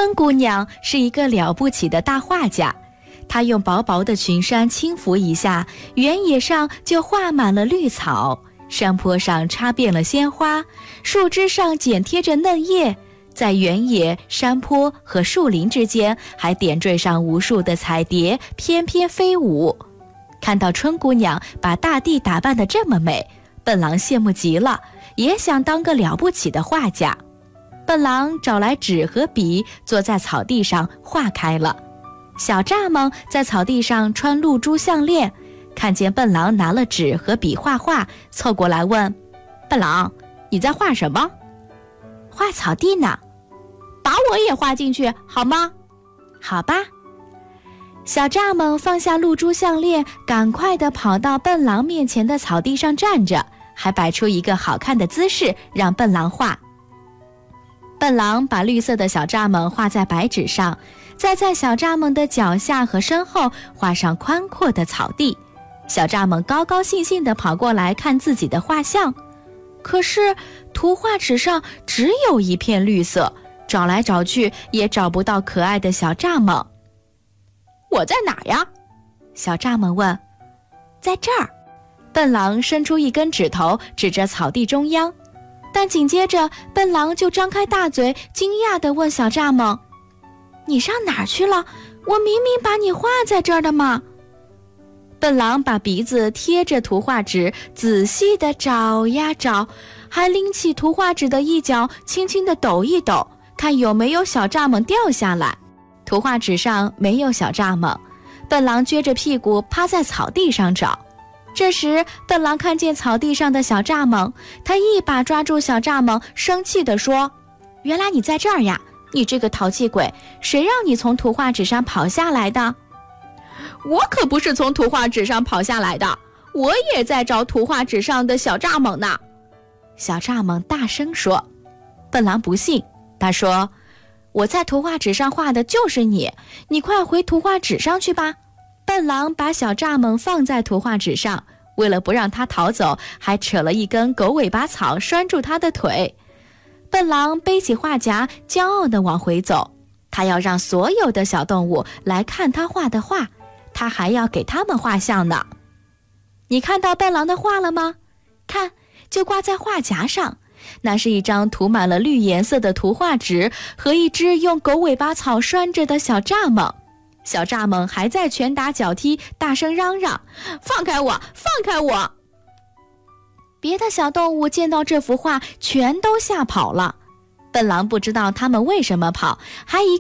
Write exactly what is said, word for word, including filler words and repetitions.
春姑娘是一个了不起的大画家，她用薄薄的裙衫轻拂一下，原野上就画满了绿草，山坡上插遍了鲜花，树枝上剪贴着嫩叶，在原野、山坡和树林之间还点缀上无数的彩蝶，翩翩飞舞。看到春姑娘把大地打扮得这么美，笨狼羡慕极了，也想当个了不起的画家。笨狼找来纸和笔，坐在草地上画开了。小蚱蜢在草地上穿露珠项链，看见笨狼拿了纸和笔画画，凑过来问：笨狼，你在画什么？画草地呢。把我也画进去好吗？好吧。小蚱蜢放下露珠项链，赶快地跑到笨狼面前的草地上站着，还摆出一个好看的姿势让笨狼画。笨狼把绿色的小蚱蜢画在白纸上，再在小蚱蜢的脚下和身后画上宽阔的草地。小蚱蜢高高兴兴地跑过来看自己的画像，可是图画纸上只有一片绿色，找来找去也找不到可爱的小蚱蜢。我在哪呀？小蚱蜢问。在这儿。笨狼伸出一根指头指着草地中央，但紧接着笨狼就张开大嘴，惊讶地问小蚱蜢：你上哪儿去了？我明明把你画在这儿的嘛。笨狼把鼻子贴着图画纸，仔细地找呀找，还拎起图画纸的一角，轻轻地抖一抖，看有没有小蚱蜢掉下来。图画纸上没有小蚱蜢，笨狼撅着屁股趴在草地上找。这时笨狼看见草地上的小蚱蜢，他一把抓住小蚱蜢，生气地说：原来你在这儿呀，你这个淘气鬼，谁让你从图画纸上跑下来的？我可不是从图画纸上跑下来的，我也在找图画纸上的小蚱蜢呢。小蚱蜢大声说。笨狼不信，他说：我在图画纸上画的就是你，你快回图画纸上去吧。笨狼把小蚱蜢放在图画纸上，为了不让它逃走，还扯了一根狗尾巴草拴住它的腿。笨狼背起画夹，骄傲地往回走，他要让所有的小动物来看他画的画，他还要给他们画像呢。你看到笨狼的画了吗？看，就挂在画夹上，那是一张涂满了绿颜色的图画纸和一只用狗尾巴草拴着的小蚱蜢。小蚱蜢还在拳打脚踢，大声嚷嚷：放开我，放开我！别的小动物见到这幅画全都吓跑了。笨狼不知道他们为什么跑，还一